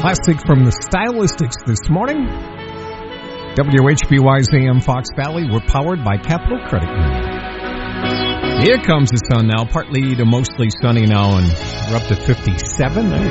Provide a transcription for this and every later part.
classic from the Stylistics this morning. WHBY's AM Fox Valley. We're powered by Capital Credit Union. Here comes the sun now, partly to mostly sunny now, and we're up to 57. There you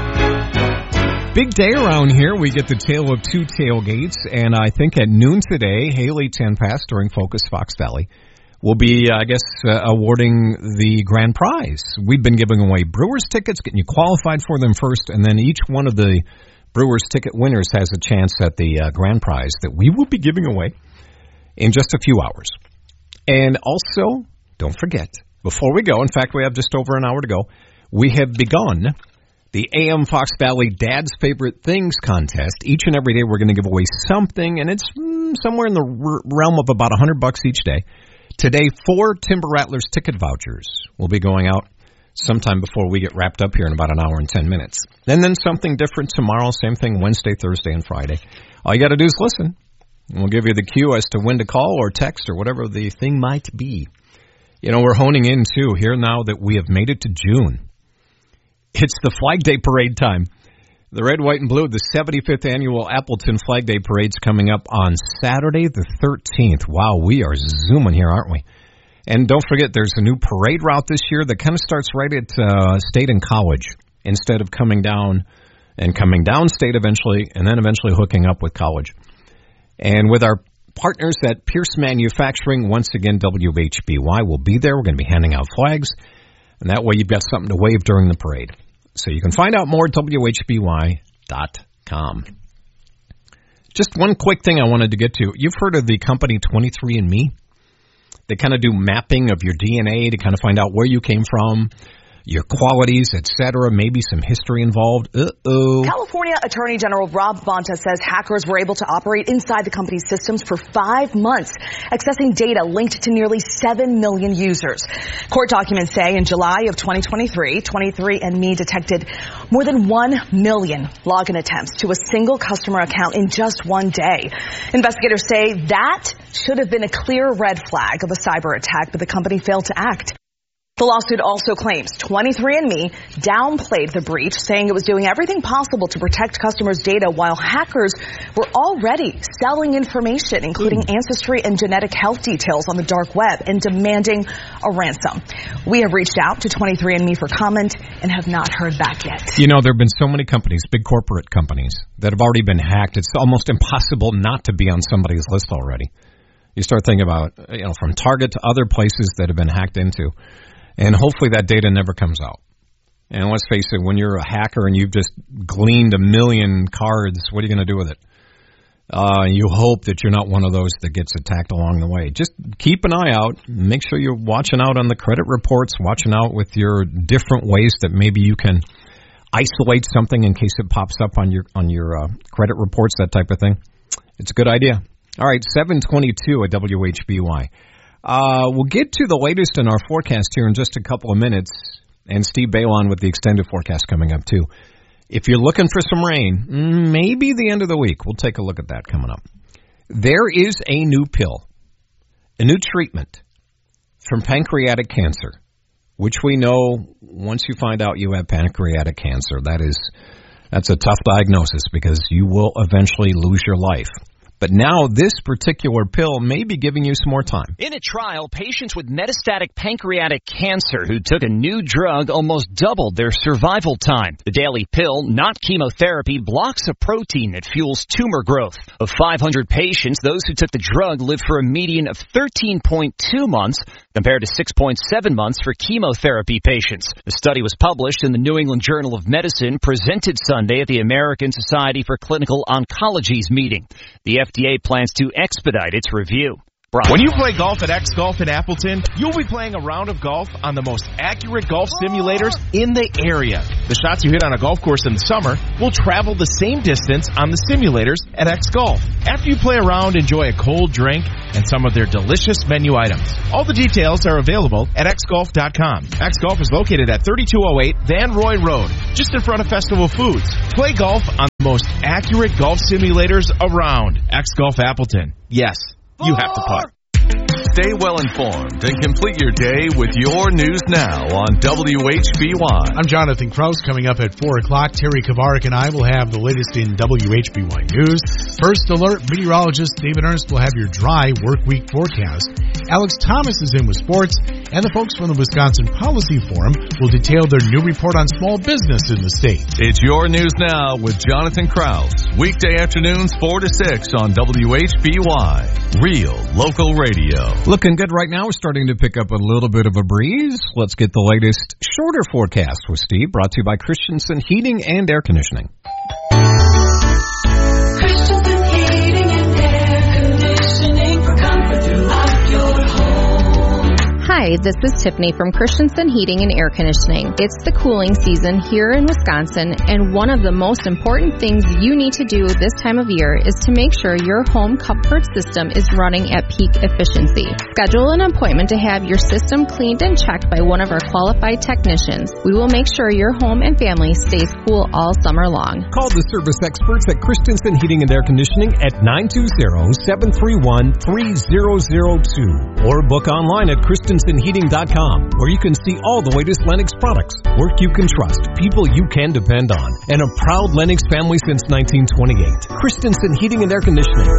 go. Big day around here. We get the tale of two tailgates, and I think at noon today, Haley Tenpass during Focus Fox Valley will be, awarding the grand prize. We've been giving away Brewers tickets, getting you qualified for them first, and then each one of the Brewers ticket winners has a chance at the grand prize that we will be giving away in just a few hours. And also, don't forget, before we go, in fact, we have just over an hour to go, we have begun the AM Fox Valley Dad's Favorite Things contest. Each and every day we're going to give away something, and it's somewhere in the realm of about $100 each day. Today, 4 Timber Rattlers ticket vouchers will be going out sometime before we get wrapped up here in about an hour and 10 minutes. And then something different tomorrow, same thing Wednesday, Thursday, and Friday. All you got to do is listen. And we'll give you the cue as to when to call or text or whatever the thing might be. You know, we're honing in, too, here now that we have made it to June. It's the Flag Day Parade time. The red, white, and blue, the 75th annual Appleton Flag Day Parade's coming up on Saturday the 13th. Wow, we are zooming here, aren't we? And don't forget, there's a new parade route this year that kind of starts right at State and College instead of coming down State eventually and then eventually hooking up with College. And with our partners at Pierce Manufacturing, once again, WHBY will be there. We're going to be handing out flags, and that way you've got something to wave during the parade. So you can find out more at WHBY.com. Just one quick thing I wanted to get to. You've heard of the company 23andMe? They kind of do mapping of your DNA to kind of find out where you came from, your qualities, etc., maybe some history involved. California Attorney General Rob Bonta says hackers were able to operate inside the company's systems for 5 months, accessing data linked to nearly 7 million users. Court documents say in July of 2023, 23andMe detected more than 1 million login attempts to a single customer account in just one day. Investigators say that should have been a clear red flag of a cyber attack, but the company failed to act. The lawsuit also claims 23andMe downplayed the breach, saying it was doing everything possible to protect customers' data while hackers were already selling information, including ancestry and genetic health details on the dark web, and demanding a ransom. We have reached out to 23andMe for comment and have not heard back yet. You know, there have been so many companies, big corporate companies, that have already been hacked. It's almost impossible not to be on somebody's list already. You start thinking about, from Target to other places that have been hacked into. And hopefully that data never comes out. And let's face it, when you're a hacker and you've just gleaned 1 million cards, what are you going to do with it? You hope that you're not one of those that gets attacked along the way. Just keep an eye out. Make sure you're watching out on the credit reports, watching out with your different ways that maybe you can isolate something in case it pops up on your credit reports, that type of thing. It's a good idea. All right, 7:22 at WHBY. We'll get to the latest in our forecast here in just a couple of minutes, and Steve Balon with the extended forecast coming up too. If you're looking for some rain, maybe the end of the week. We'll take a look at that coming up. There is a new pill, a new treatment from pancreatic cancer, which we know once you find out you have pancreatic cancer, that's a tough diagnosis because you will eventually lose your life. But now this particular pill may be giving you some more time. In a trial, patients with metastatic pancreatic cancer who took a new drug almost doubled their survival time. The daily pill, not chemotherapy, blocks a protein that fuels tumor growth. Of 500 patients, those who took the drug lived for a median of 13.2 months compared to 6.7 months for chemotherapy patients. The study was published in the New England Journal of Medicine, presented Sunday at the American Society for Clinical Oncology's meeting. The FDA plans to expedite its review. Brian. When you play golf at X Golf in Appleton, you'll be playing a round of golf on the most accurate golf simulators in the area. The shots you hit on a golf course in the summer will travel the same distance on the simulators at X Golf. After you play a round, enjoy a cold drink and some of their delicious menu items. All the details are available at xgolf.com. X Golf is located at 3208 Van Roy Road, just in front of Festival Foods. Play golf on the most accurate golf simulators around. X Golf Appleton. Yes. You have to putt. Stay well informed and complete your day with your News Now on WHBY. I'm Jonathan Krause. Coming up at 4 o'clock, Terry Kavarik and I will have the latest in WHBY News. First Alert meteorologist David Ernst will have your dry work week forecast. Alex Thomas is in with sports, and the folks from the Wisconsin Policy Forum will detail their new report on small business in the state. It's your News Now with Jonathan Krause. Weekday afternoons 4 to 6 on WHBY. Real local radio. Looking good right now. We're starting to pick up a little bit of a breeze. Let's get the latest shorter forecast with Steve, brought to you by Christensen Heating and Air Conditioning. Christensen Heating and Air Conditioning for comfort throughout your home. Hi, this is Tiffany from Christensen Heating and Air Conditioning. It's the cooling season here in Wisconsin, and one of the most important things you need to do this time of year is to make sure your home comfort system is running at peak efficiency. Schedule an appointment to have your system cleaned and checked by one of our qualified technicians. We will make sure your home and family stays cool all summer long. Call the service experts at Christensen Heating and Air Conditioning at 920-731-3002 or book online at ChristensenHeating.com, where you can see all the latest Lennox products, work you can trust, people you can depend on, and a proud Lennox family since 1928. Christensen Heating and Air Conditioning.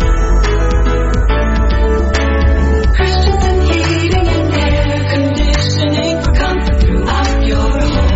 Christensen Heating and Air Conditioning for comfort throughout your home.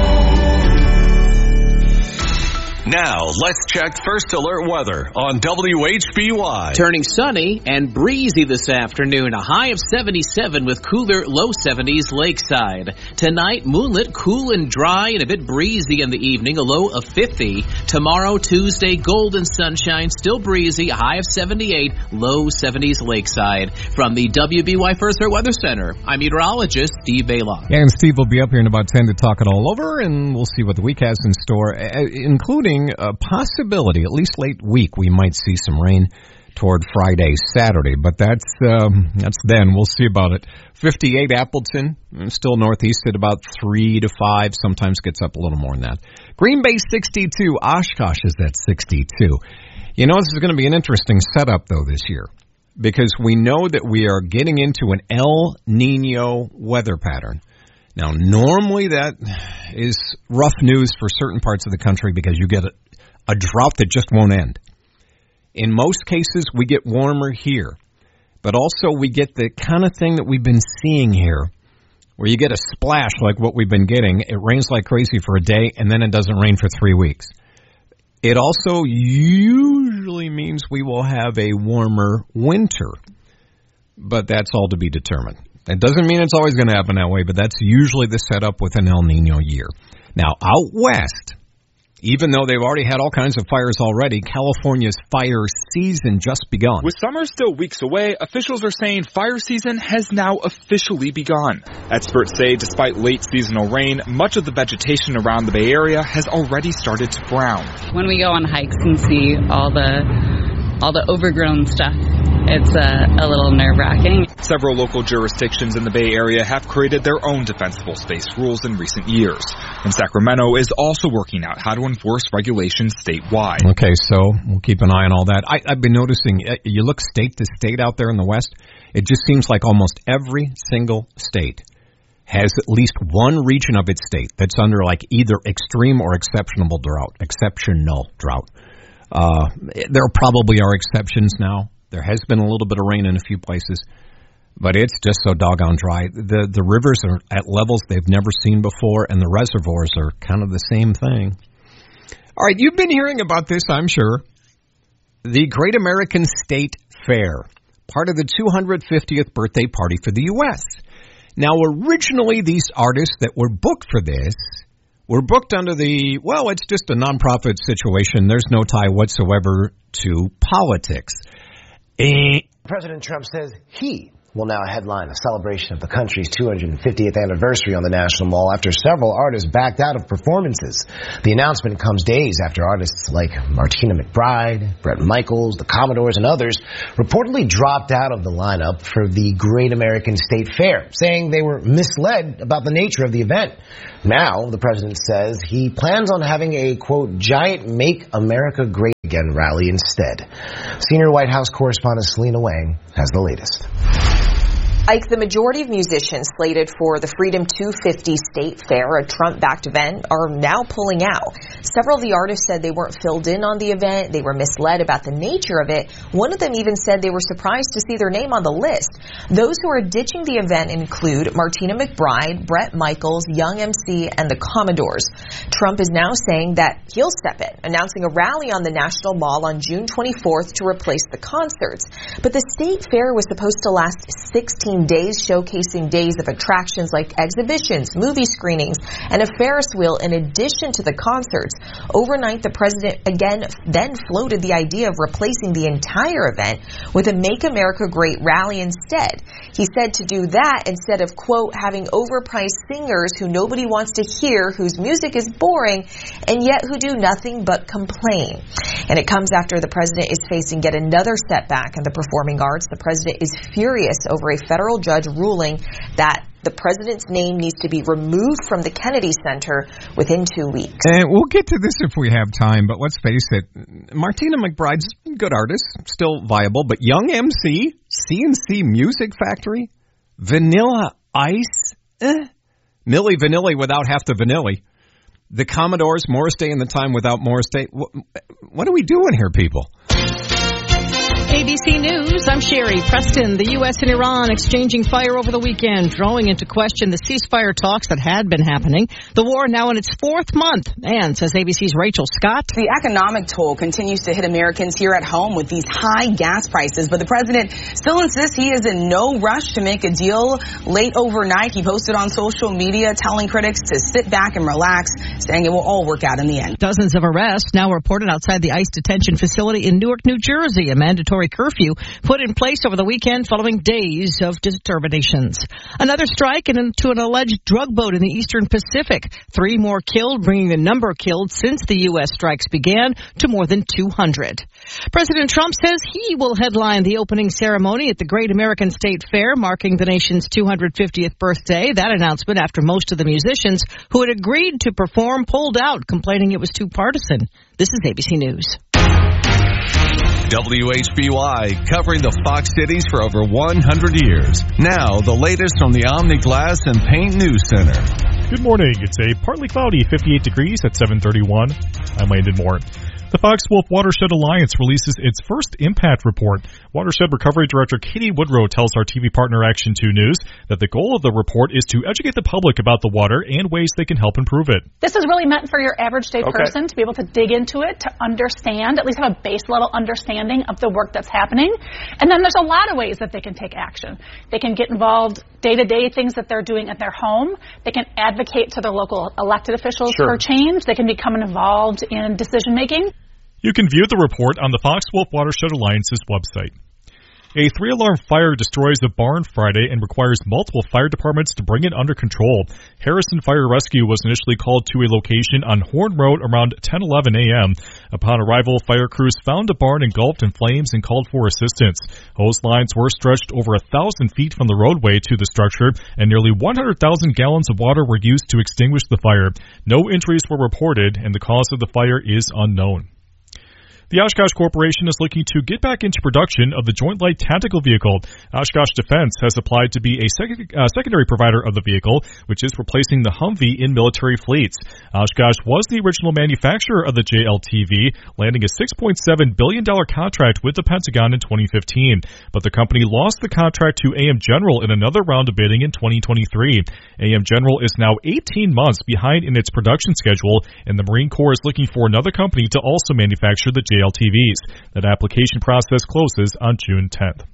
Now, let's check First Alert weather on WHBY. Turning sunny and breezy this afternoon. A high of 77 with cooler low 70s lakeside. Tonight, moonlit, cool and dry and a bit breezy in the evening. A low of 50. Tomorrow, Tuesday, golden sunshine, still breezy. A high of 78, low 70s lakeside. From the WBY First Alert Weather Center, I'm meteorologist Steve Baylock. And Steve will be up here in about 10 to talk it all over, and we'll see what the week has in store, including a possibility, at least late week, we might see some rain toward Friday, Saturday, but that's then. We'll see about it. 58 Appleton, still northeast at about 3 to 5, sometimes gets up a little more than that. Green Bay 62, Oshkosh is at 62. You know, this is going to be an interesting setup, though, this year, because we know that we are getting into an El Nino weather pattern. Now, normally that is rough news for certain parts of the country because you get a drought that just won't end. In most cases, we get warmer here, but also we get the kind of thing that we've been seeing here, where you get a splash like what we've been getting. It rains like crazy for a day, and then it doesn't rain for 3 weeks. It also usually means we will have a warmer winter, but that's all to be determined. It doesn't mean it's always going to happen that way, but that's usually the setup with an El Nino year. Now, out west, even though they've already had all kinds of fires already, California's fire season just begun. With summer still weeks away, officials are saying fire season has now officially begun. Experts say despite late seasonal rain, much of the vegetation around the Bay Area has already started to brown. When we go on hikes and see all the overgrown stuff, it's a little nerve-wracking. Several local jurisdictions in the Bay Area have created their own defensible space rules in recent years. And Sacramento is also working out how to enforce regulations statewide. Okay, so we'll keep an eye on all that. I've been noticing, you look state to state out there in the West, it just seems like almost every single state has at least one region of its state that's under like either extreme or exceptional drought. There probably are exceptions now. There has been a little bit of rain in a few places, but it's just so doggone dry. The rivers are at levels they've never seen before, and the reservoirs are kind of the same thing. All right, you've been hearing about this, I'm sure. The Great American State Fair, part of the 250th birthday party for the U.S. Now, originally, these artists that were booked for this were booked under the, well, it's just a nonprofit situation. There's no tie whatsoever to politics. President Trump says he will now headline a celebration of the country's 250th anniversary on the National Mall after several artists backed out of performances. The announcement comes days after artists like Martina McBride, Bret Michaels, the Commodores, and others reportedly dropped out of the lineup for the Great American State Fair, saying they were misled about the nature of the event. Now, the president says he plans on having a, quote, giant Make America Great Again rally instead. Senior White House correspondent Selena Wang has the latest. Ike, the majority of musicians slated for the Freedom 250 State Fair, a Trump-backed event, are now pulling out. Several of the artists said they weren't filled in on the event. They were misled about the nature of it. One of them even said they were surprised to see their name on the list. Those who are ditching the event include Martina McBride, Bret Michaels, Young MC, and the Commodores. Trump is now saying that he'll step in, announcing a rally on the National Mall on June 24th to replace the concerts. But the State Fair was supposed to last 16 days, showcasing days of attractions like exhibitions, movie screenings, and a Ferris wheel in addition to the concerts. Overnight, the president again then floated the idea of replacing the entire event with a Make America Great rally instead. He said to do that instead of, quote, having overpriced singers who nobody wants to hear, whose music is boring, and yet who do nothing but complain. And it comes after the president is facing yet another setback in the performing arts. The president is furious over a federal judge ruling that the president's name needs to be removed from the Kennedy Center within 2 weeks. And we'll get to this if we have time, but let's face it, Martina McBride's a good artist, still viable, but Young MC, CNC Music Factory, Vanilla Ice, Milli Vanilli without half the vanilli, the Commodores, Morris Day and the Time without Morris Day. What are we doing here, people? ABC News, I'm Sherry Preston. The U.S. and Iran exchanging fire over the weekend, drawing into question the ceasefire talks that had been happening. The war now in its fourth month, and says ABC's Rachel Scott. The economic toll continues to hit Americans here at home with these high gas prices, but the president still insists he is in no rush to make a deal. Late overnight, he posted on social media telling critics to sit back and relax, saying it will all work out in the end. Dozens of arrests now reported outside the ICE detention facility in Newark, New Jersey. A mandatory curfew put in place over the weekend following days of determinations. Another strike into an alleged drug boat in the Eastern Pacific. 3 more killed, bringing the number killed since the U.S. strikes began to more than 200. President Trump says he will headline the opening ceremony at the Great American State Fair, marking the nation's 250th birthday. That announcement after most of the musicians who had agreed to perform pulled out, complaining it was too partisan. This is ABC News. WHBY, covering the Fox cities for over 100 years. Now, the latest from the Omni Glass and Paint News Center. Good morning. It's a partly cloudy 58 degrees at 7:31. I'm Landon Moore. The Fox Wolf Watershed Alliance releases its first impact report. Watershed Recovery Director Katie Woodrow tells our TV partner Action 2 News that the goal of the report is to educate the public about the water and ways they can help improve it. This is really meant for your average day person to be able to dig into it, to understand, at least have a base level understanding of the work that's happening. And then there's a lot of ways that they can take action. They can get involved day-to-day things that they're doing at their home. They can advocate to their local elected officials for change. They can become involved in decision-making. You can view the report on the Fox Wolf Watershed Alliance's website. A 3-alarm fire destroys a barn Friday and requires multiple fire departments to bring it under control. Harrison Fire Rescue was initially called to a location on Horn Road around 10:11 a.m. Upon arrival, fire crews found a barn engulfed in flames and called for assistance. Hose lines were stretched over 1,000 feet from the roadway to the structure, and nearly 100,000 gallons of water were used to extinguish the fire. No injuries were reported, and the cause of the fire is unknown. The Oshkosh Corporation is looking to get back into production of the Joint Light Tactical Vehicle. Oshkosh Defense has applied to be a secondary provider of the vehicle, which is replacing the Humvee in military fleets. Oshkosh was the original manufacturer of the JLTV, landing a $6.7 billion contract with the Pentagon in 2015. But the company lost the contract to AM General in another round of bidding in 2023. AM General is now 18 months behind in its production schedule, and the Marine Corps is looking for another company to also manufacture the JLTVs. That application process closes on June 10th.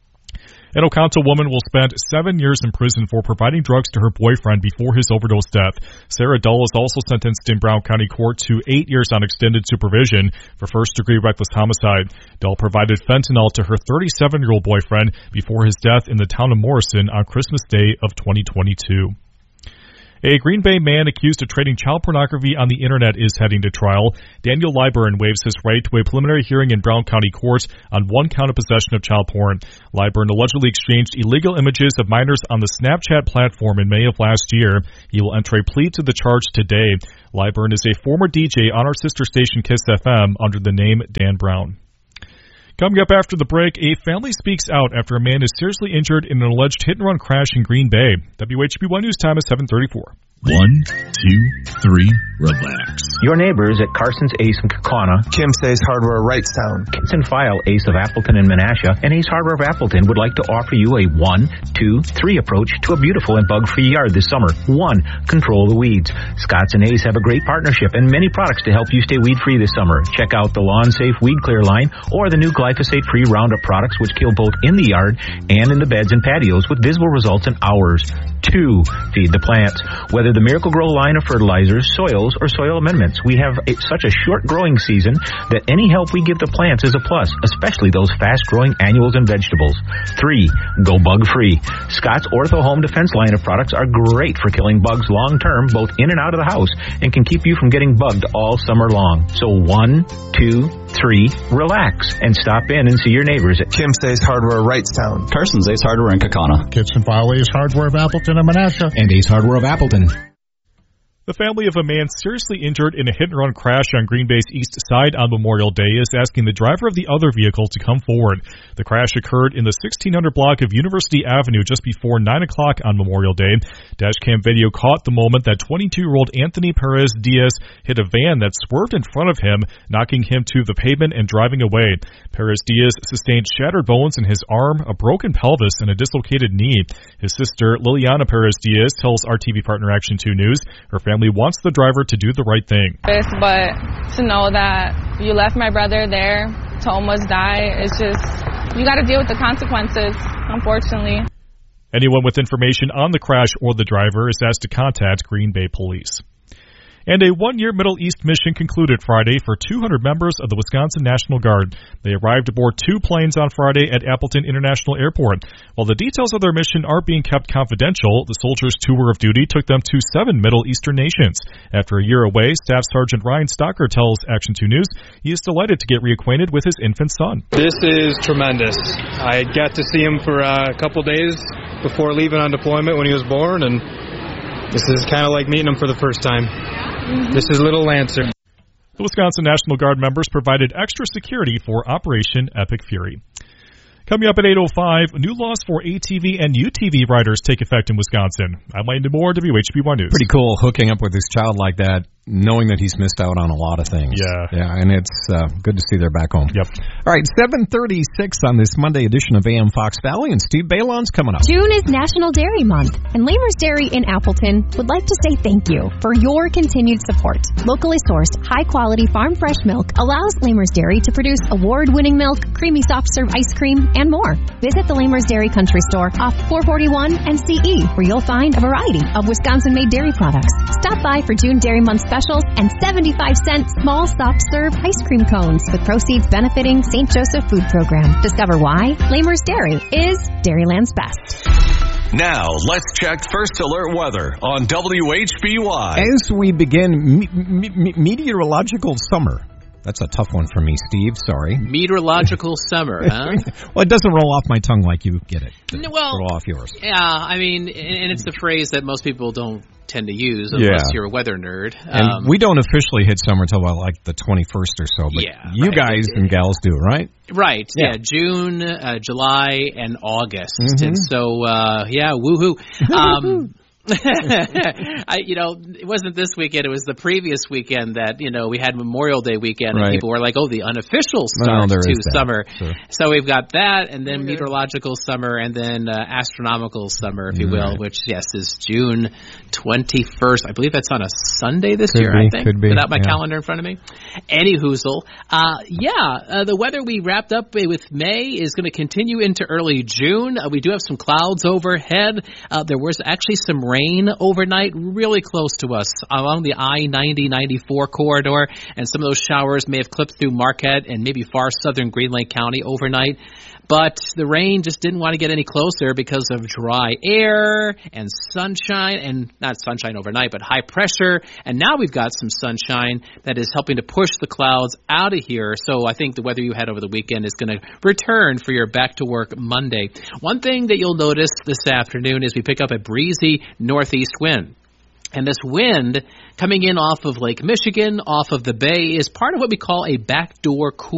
An Oconto woman will spend 7 years in prison for providing drugs to her boyfriend before his overdose death. Sarah Dull is also sentenced in Brown County Court to 8 years on extended supervision for first-degree reckless homicide. Dull provided fentanyl to her 37-year-old boyfriend before his death in the town of Morrison on Christmas Day of 2022. A Green Bay man accused of trading child pornography on the internet is heading to trial. Daniel Liburn waives his right to a preliminary hearing in Brown County Court on one count of possession of child porn. Liburn allegedly exchanged illegal images of minors on the Snapchat platform in May of last year. He will enter a plea to the charge today. Liburn is a former DJ on our sister station Kiss FM under the name Dan Brown. Coming up after the break, a family speaks out after a man is seriously injured in an alleged hit-and-run crash in Green Bay. WHB1 News time is 7:34. 1, 2, 3, relax. Your neighbors at Carson's Ace in Kaukauna, Kim Say's Hardware Wrightstown, Kitson File Ace of Appleton and Menasha, and Ace Hardware of Appleton would like to offer you a 1, 2, 3 approach to a beautiful and bug-free yard this summer. 1. Control the weeds. Scotts and Ace have a great partnership and many products to help you stay weed-free this summer. Check out the Lawn Safe Weed Clear line or the new glyphosate-free Roundup products which kill both in the yard and in the beds and patios with visible results in hours. 2. Feed the plants. Whether the Miracle-Gro line of fertilizers, soils, or soil amendments, we have such a short growing season that any help we give the plants is a plus, especially those fast-growing annuals and vegetables. 3. Go bug-free. Scott's Ortho Home Defense line of products are great for killing bugs long-term, both in and out of the house, and can keep you from getting bugged all summer long. So 1, 2, 3, relax, and stop in and see your neighbors at Kim Say's Hardware Wrightstown, Carson's Ace Hardware in Kaukauna, Kitchen File Ace Hardware of Appleton and Menasha, and Ace Hardware of Appleton. The family of a man seriously injured in a hit-and-run crash on Green Bay's east side on Memorial Day is asking the driver of the other vehicle to come forward. The crash occurred in the 1600 block of University Avenue just before 9 o'clock on Memorial Day. Dashcam video caught the moment that 22-year-old Anthony Perez Diaz hit a van that swerved in front of him, knocking him to the pavement and driving away. Perez Diaz sustained shattered bones in his arm, a broken pelvis, and a dislocated knee. His sister, Liliana Perez Diaz, tells our TV partner Action 2 News her family wants the driver to do the right thing. But to know that you left my brother there to almost die, it's just, you got to deal with the consequences, unfortunately. Anyone with information on the crash or the driver is asked to contact Green Bay Police. And a one-year Middle East mission concluded Friday for 200 members of the Wisconsin National Guard. They arrived aboard 2 planes on Friday at Appleton International Airport. While the details of their mission are being kept confidential, the soldiers' tour of duty took them to 7 Middle Eastern nations. After a year away, Staff Sergeant Ryan Stocker tells Action 2 News he is delighted to get reacquainted with his infant son. This is tremendous. I got to see him for a couple days before leaving on deployment when he was born, and this is kind of like meeting him for the first time. This is little Lancer. The Wisconsin National Guard members provided extra security for Operation Epic Fury. Coming up at 8:05, new laws for ATV and UTV riders take effect in Wisconsin. I'm Wayne DeMore, WHB1 News. Pretty cool hooking up with this child like that, knowing that he's missed out on a lot of things. Yeah, and it's good to see they're back home. Yep. All right, 7:36 on this Monday edition of AM Fox Valley, and Steve Balon's coming up. June is National Dairy Month, and Lamers Dairy in Appleton would like to say thank you for your continued support. Locally sourced, high-quality farm-fresh milk allows Lamers Dairy to produce award-winning milk, creamy soft-serve ice cream, and more. Visit the Lamers Dairy Country Store off 441 and CE, where you'll find a variety of Wisconsin-made dairy products. Stop by for June Dairy Month specials and 75-cent small soft-serve ice cream cones with proceeds benefiting St. Joseph Food Program. Discover why Lamers Dairy is Dairyland's best. Now, let's check First Alert weather on WHBY. As we begin meteorological summer. That's a tough one for me, Steve. Sorry. Meteorological summer, huh? Well, it doesn't roll off my tongue like you get it. Well, roll off yours. Yeah, I mean, and it's the phrase that most people don't tend to use unless you're a weather nerd. And we don't officially hit summer until like the 21st or so, but you guys and gals do, right? Right, yeah. June, July, and August. Mm-hmm. And so, woohoo. It wasn't this weekend. It was the previous weekend that, we had Memorial Day weekend, and people were like, oh, the unofficial start to summer. Sure. So we've got that, and then meteorological summer, and then astronomical summer, if you will, which, is June 21st. I believe that's on a Sunday this year, I think, without my calendar in front of me. Anyhoozle. The weather we wrapped up with May is going to continue into early June. We do have some clouds overhead. There was actually some rain overnight really close to us along the I-90-94 corridor, and some of those showers may have clipped through Marquette and maybe far southern Green Lake County overnight. But the rain just didn't want to get any closer because of dry air and sunshine, and not sunshine overnight, but high pressure. And now we've got some sunshine that is helping to push the clouds out of here. So I think the weather you had over the weekend is going to return for your back-to-work Monday. One thing that you'll notice this afternoon is we pick up a breezy northeast wind. And this wind coming in off of Lake Michigan, off of the bay, is part of what we call a backdoor cool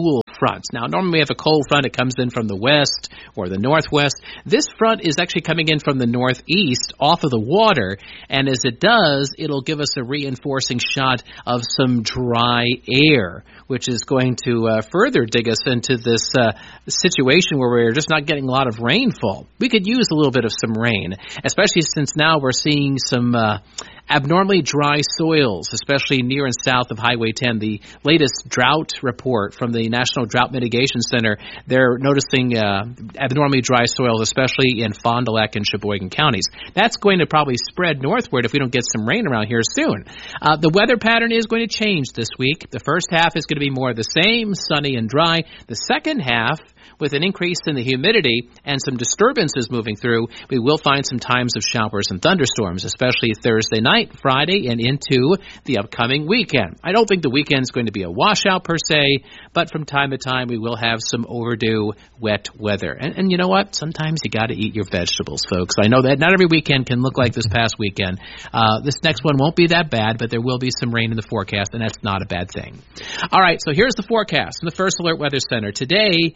fronts. Now, normally we have a cold front. It comes in from the west or the northwest. This front is actually coming in from the northeast off of the water, and as it does, it'll give us a reinforcing shot of some dry air, which is going to further dig us into this situation where we're just not getting a lot of rainfall. We could use a little bit of some rain, especially since now we're seeing some abnormally dry soils, especially near and south of Highway 10. The latest drought report from the National Drought Mitigation Center, they're noticing abnormally dry soils, especially in Fond du Lac and Sheboygan counties. That's going to probably spread northward if we don't get some rain around here soon. The weather pattern is going to change this week. The first half is going to be more of the same, sunny and dry. The second half, with an increase in the humidity and some disturbances moving through, we will find some times of showers and thunderstorms, especially Thursday night, Friday, and into the upcoming weekend. I don't think the weekend is going to be a washout per se, but from time to time we will have some overdue wet weather. And you know what? Sometimes you got to eat your vegetables, folks. I know that not every weekend can look like this past weekend. This next one won't be that bad, but there will be some rain in the forecast, and that's not a bad thing. All right, so here's the forecast from the First Alert Weather Center. Today,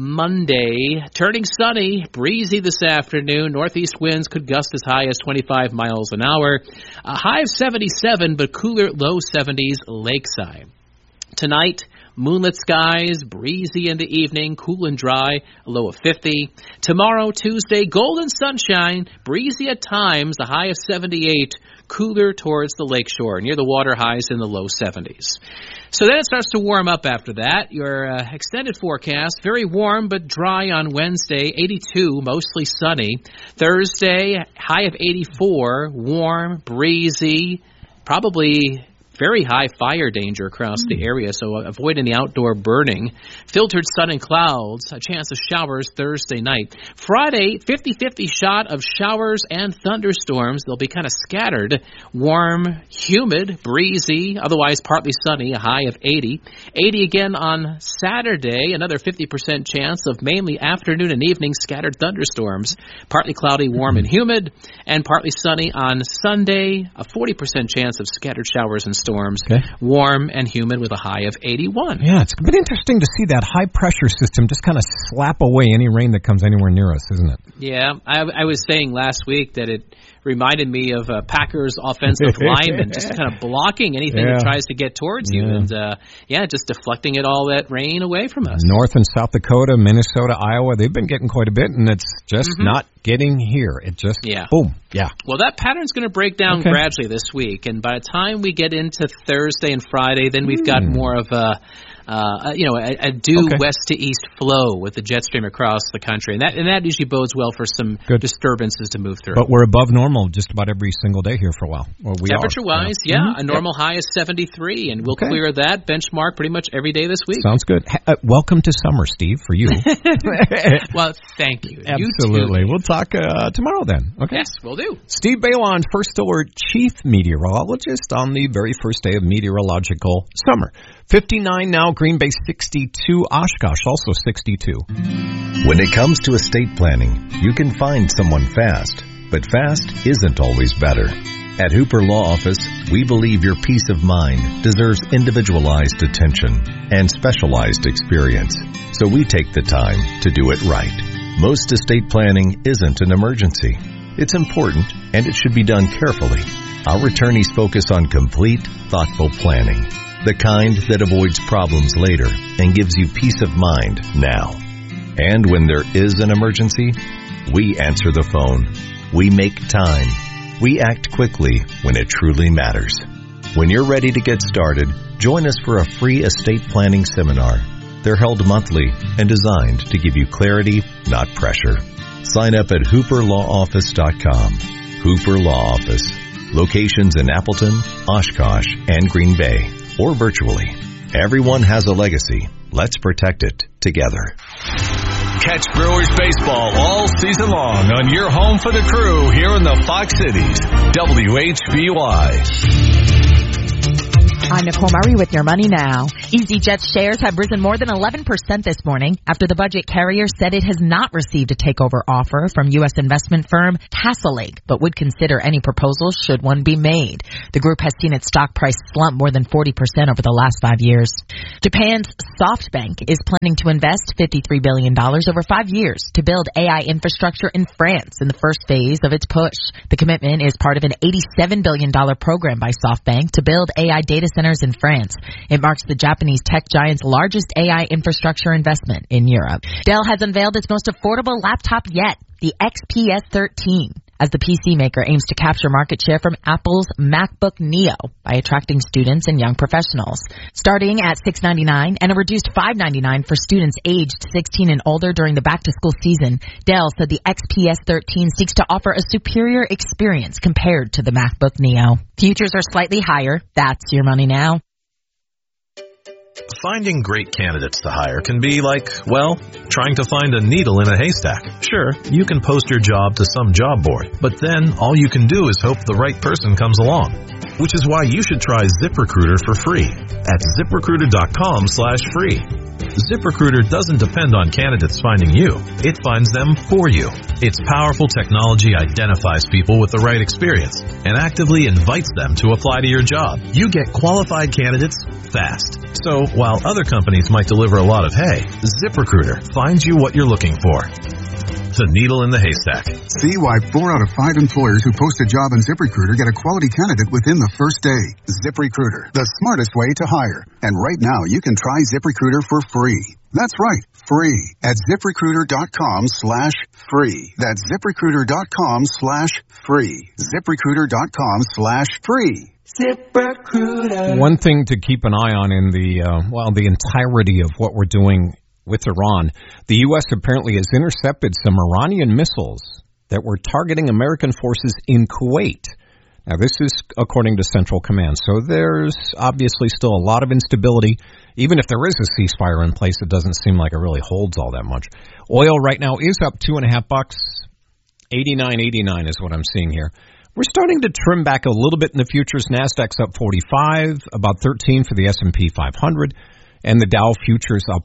Monday, turning sunny, breezy this afternoon. Northeast winds could gust as high as 25 miles an hour. A high of 77, but cooler low 70s lakeside. Tonight, moonlit skies, breezy in the evening, cool and dry, a low of 50. Tomorrow, Tuesday, golden sunshine, breezy at times, a high of 78, cooler towards the lakeshore, near the water, highs in the low 70s. So then it starts to warm up after that. Your extended forecast, very warm but dry on Wednesday, 82, mostly sunny. Thursday, high of 84, warm, breezy, probably very high fire danger across the area, so avoid any outdoor burning. Filtered sun and clouds, a chance of showers Thursday night. Friday, 50-50 shot of showers and thunderstorms. They'll be kind of scattered. Warm, humid, breezy, otherwise partly sunny, a high of 80. 80 again on Saturday, another 50% chance of mainly afternoon and evening scattered thunderstorms. Partly cloudy, warm and humid, and partly sunny on Sunday, a 40% chance of scattered showers and storms. Warm and humid with a high of 81. Yeah, it's been interesting to see that high-pressure system just kind of slap away any rain that comes anywhere near us, isn't it? Yeah, I was saying last week that it reminded me of Packers offensive lineman just kind of blocking anything that tries to get towards you and, just deflecting it all that rain away from us. North and South Dakota, Minnesota, Iowa, they've been getting quite a bit, and it's just not getting here. It just, boom, Well, that pattern's going to break down gradually this week, and by the time we get into Thursday and Friday, then we've got more of a due west to east flow with the jet stream across the country, and that usually bodes well for some disturbances to move through. But we're above normal just about every single day here for a while. Temperature-wise, a normal high is 73, and we'll clear that benchmark pretty much every day this week. Sounds good. Welcome to summer, Steve, for you. Well, thank you. Absolutely. We'll talk tomorrow then. Okay. Yes, we'll do. Steve Balon, First Alert Chief Meteorologist on the very first day of meteorological summer. 59 now, Green Bay 62, Oshkosh also 62. When it comes to estate planning, you can find someone fast, but fast isn't always better. At Hooper Law Office, we believe your peace of mind deserves individualized attention and specialized experience, so we take the time to do it right. Most estate planning isn't an emergency. It's important, and it should be done carefully. Our attorneys focus on complete, thoughtful planning, the kind that avoids problems later and gives you peace of mind now. And when there is an emergency, we answer the phone. We make time. We act quickly when it truly matters. When you're ready to get started, join us for a free estate planning seminar. They're held monthly and designed to give you clarity, not pressure. Sign up at HooperLawOffice.com. Hooper Law Office. Locations in Appleton, Oshkosh, and Green Bay, or virtually. Everyone has a legacy. Let's protect it together. Catch Brewers baseball all season long on your home for the crew here in the Fox Cities. WHBY. I'm Nicole Murray with Your Money Now. EasyJet shares have risen more than 11% this morning after the budget carrier said it has not received a takeover offer from U.S. investment firm Castlelake, but would consider any proposals should one be made. The group has seen its stock price slump more than 40% over the last 5 years. Japan's SoftBank is planning to invest $53 billion over 5 years to build AI infrastructure in France in the first phase of its push. The commitment is part of an $87 billion program by SoftBank to build AI data centers in France. It marks the Japanese tech giant's largest AI infrastructure investment in Europe. Dell has unveiled its most affordable laptop yet, the XPS 13. As the PC maker aims to capture market share from Apple's MacBook Neo by attracting students and young professionals. Starting at $699 and a reduced $599 for students aged 16 and older during the back-to-school season, Dell said the XPS 13 seeks to offer a superior experience compared to the MacBook Neo. Futures are slightly higher. That's Your Money Now. Finding great candidates to hire can be like, well, trying to find a needle in a haystack. Sure, you can post your job to some job board, but then all you can do is hope the right person comes along. Which is why you should try ZipRecruiter for free at ZipRecruiter.com/free. ZipRecruiter doesn't depend on candidates finding you. It finds them for you. Its powerful technology identifies people with the right experience and actively invites them to apply to your job. You get qualified candidates fast. So while other companies might deliver a lot of hay, ZipRecruiter finds you what you're looking for. The needle in the haystack. See why 4 out of 5 employers who post a job on ZipRecruiter get a quality candidate within the first day. ZipRecruiter, the smartest way to hire. And right now, you can try ZipRecruiter for free. That's right, free at ZipRecruiter.com/free. That's ZipRecruiter.com/free. ZipRecruiter.com/free. ZipRecruiter. One thing to keep an eye on in the entirety of what we're doing with Iran, the U.S. apparently has intercepted some Iranian missiles that were targeting American forces in Kuwait. Now, this is according to Central Command, so there's obviously still a lot of instability. Even if there is a ceasefire in place, it doesn't seem like it really holds all that much. Oil right now is up $2.50. $89.89 is what I'm seeing here. We're starting to trim back a little bit in the futures. Nasdaq's up 45, about 13 for the S&P 500. And the Dow futures up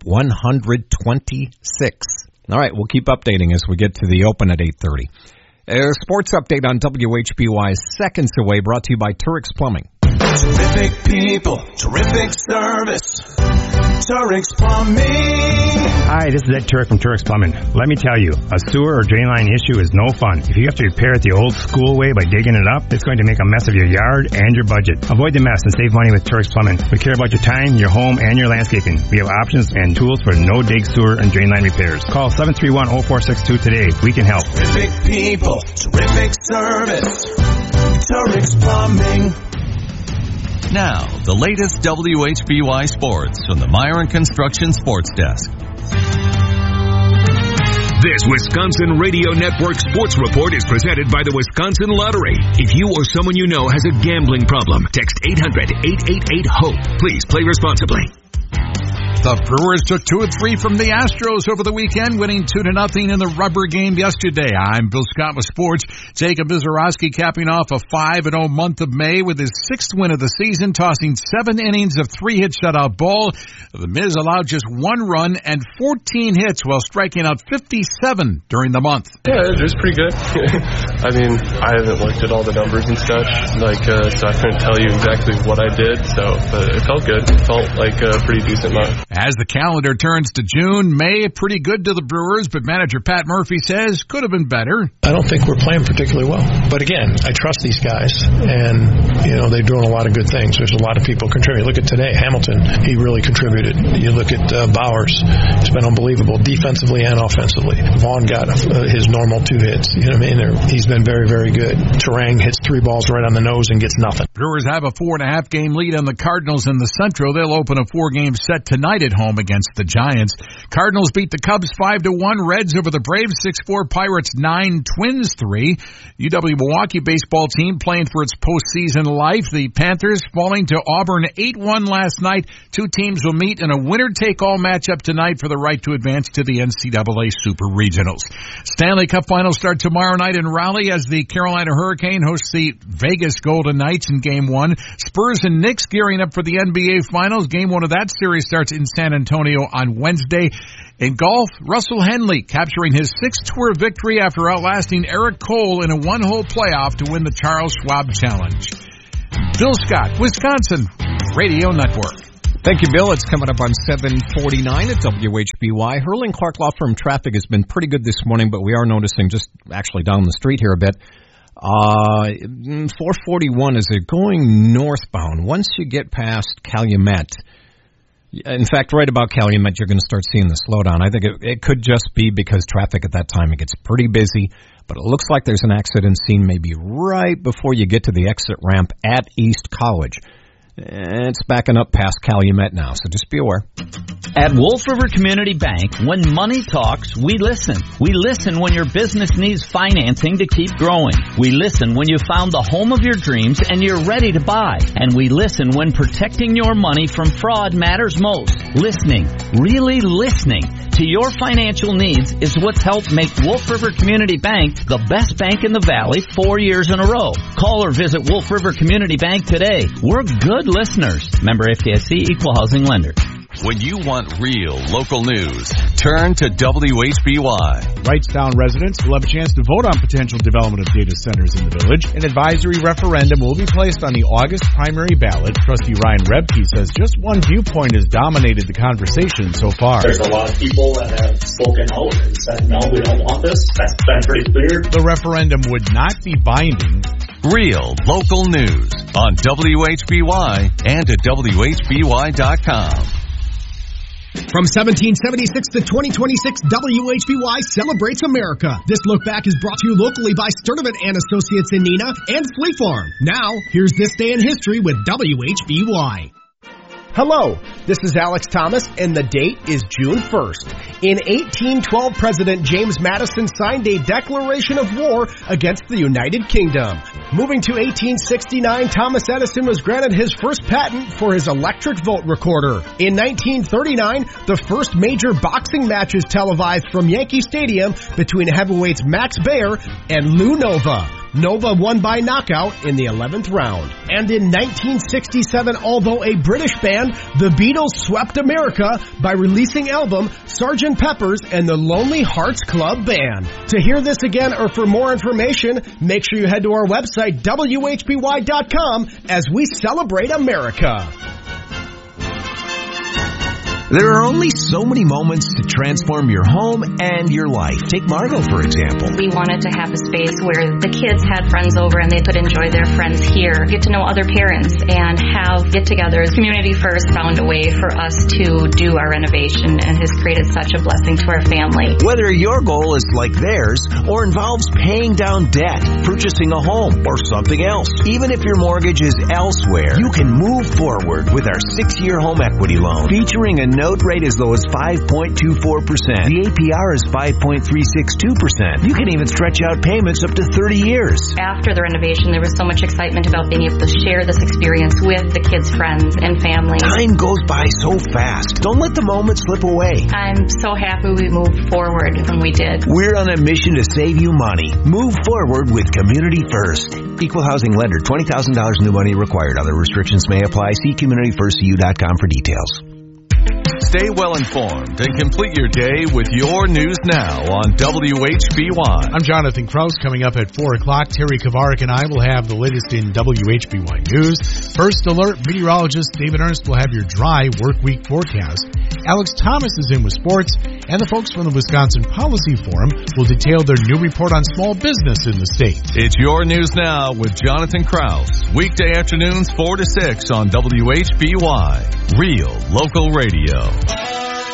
126. All right, we'll keep updating as we get to the open at 8:30. A sports update on WHBY seconds away, brought to you by Turix Plumbing. Terrific people, terrific service. Turix Plumbing. Hi, this is Ed Turek from Turix Plumbing. Let me tell you, a sewer or drain line issue is no fun. If you have to repair it the old school way by digging it up, it's going to make a mess of your yard and your budget. Avoid the mess and save money with Turix Plumbing. We care about your time, your home, and your landscaping. We have options and tools for no-dig sewer and drain line repairs. Call 731-0462 today. We can help. Terrific people, terrific service. Turix Plumbing. Now, the latest WHBY sports from the Myron Construction Sports Desk. This Wisconsin Radio Network Sports Report is presented by the Wisconsin Lottery. If you or someone you know has a gambling problem, text 800-888-HOPE. Please play responsibly. The Brewers took 2 of 3 from the Astros over the weekend, winning 2-0 in the rubber game yesterday. I'm Bill Scott with sports. Jacob Misiorowski capping off a 5-0 month of May with his 6th win of the season, tossing 7 innings of 3-hit shutout ball. The Miz allowed just 1 run and 14 hits while striking out 57 during the month. Yeah, it was pretty good. I mean, I haven't looked at all the numbers and such, so I couldn't tell you exactly what I did, but it felt good. It felt like a pretty decent month. As the calendar turns to June, May pretty good to the Brewers, but manager Pat Murphy says could have been better. I don't think we're playing particularly well. But again, I trust these guys, and, they're doing a lot of good things. There's a lot of people contributing. Look at today, Hamilton, he really contributed. You look at Bowers, it's been unbelievable, defensively and offensively. Vaughn got his normal 2 hits. You know what I mean? He's been very, very good. Turang hits 3 balls right on the nose and gets nothing. Brewers have a 4.5 game lead on the Cardinals in the Central. They'll open a 4-game set tonight at home against the Giants. Cardinals beat the Cubs 5-1. Reds over the Braves 6-4. Pirates 9. Twins 3. UW-Milwaukee baseball team playing for its postseason life. The Panthers falling to Auburn 8-1 last night. Two teams will meet in a winner-take-all matchup tonight for the right to advance to the NCAA Super Regionals. Stanley Cup Finals start tomorrow night in Raleigh as the Carolina Hurricane hosts the Vegas Golden Knights in Game 1. Spurs and Knicks gearing up for the NBA Finals. Game 1 of that series starts in San Antonio on Wednesday. In golf, Russell Henley capturing his 6th tour victory after outlasting Eric Cole in a one-hole playoff to win the Charles Schwab Challenge. Bill Scott, Wisconsin Radio Network. Thank you, Bill. It's coming up on 7:49 at WHBY. Hurling Clark Law Firm traffic has been pretty good this morning, but we are noticing just actually down the street here a bit. 441 as they're going northbound. Once you get past Calumet, in fact, right about Calumet, you're going to start seeing the slowdown. I think it could just be because traffic at that time, it gets pretty busy, but it looks like there's an accident scene maybe right before you get to the exit ramp at East College. It's backing up past Calumet now, so just be aware. At Wolf River Community Bank, when money talks, we listen. We listen when your business needs financing to keep growing. We listen when you found the home of your dreams and you're ready to buy. And we listen when protecting your money from fraud matters most. Listening, really listening to your financial needs is what's helped make Wolf River Community Bank the best bank in the Valley 4 years in a row. Call or visit Wolf River Community Bank today. We're good listeners. Member FDIC, Equal Housing Lender. When you want real local news, turn to WHBY. Wrightstown residents will have a chance to vote on potential development of data centers in the village. An advisory referendum will be placed on the August primary ballot. Trustee Ryan Rebke says just one viewpoint has dominated the conversation so far. There's a lot of people that have spoken out and said, no, we don't want this. That's been pretty clear. The referendum would not be binding. Real local news on WHBY and at WHBY.com. From 1776 to 2026, WHBY celebrates America. This look back is brought to you locally by Sturdivant & Associates in Neenah and Flea Farm. Now, here's This Day in History with WHBY. Hello, this is Alex Thomas, and the date is June 1st. In 1812, President James Madison signed a declaration of war against the United Kingdom. Moving to 1869, Thomas Edison was granted his first patent for his electric vote recorder. In 1939, the first major boxing match is televised from Yankee Stadium between heavyweights Max Baer and Lou Nova. Nova won by knockout in the 11th round. And in 1967, although a British band, the Beatles swept America by releasing album Sgt. Pepper's and the Lonely Hearts Club Band. To hear this again or for more information, make sure you head to our website, WHBY.com, as we celebrate America. There are only so many moments to transform your home and your life. Take Margot, for example. We wanted to have a space where the kids had friends over and they could enjoy their friends here, get to know other parents, and have get-togethers. Community First found a way for us to do our renovation and has created such a blessing to our family. Whether your goal is like theirs or involves paying down debt, purchasing a home, or something else, even if your mortgage is elsewhere, you can move forward with our 6-year home equity loan, featuring a note rate as low as 5.24%. The APR is 5.362%. You can even stretch out payments up to 30 years. After the renovation, there was so much excitement about being able to share this experience with the kids' friends and family. Time goes by so fast. Don't let the moment slip away. I'm so happy we moved forward when we did. We're on a mission to save you money. Move forward with Community First. Equal housing lender. $20,000 new money required. Other restrictions may apply. See CommunityFirstCU.com for details. Stay well informed and complete your day with your news now on WHBY. I'm Jonathan Krause. Coming up at 4 o'clock, Terry Kavarik and I will have the latest in WHBY news. First alert, meteorologist David Ernst will have your dry work week forecast. Alex Thomas is in with sports, and the folks from the Wisconsin Policy Forum will detail their new report on small business in the state. It's your news now with Jonathan Krause. Weekday afternoons 4 to 6 on WHBY. Real local radio.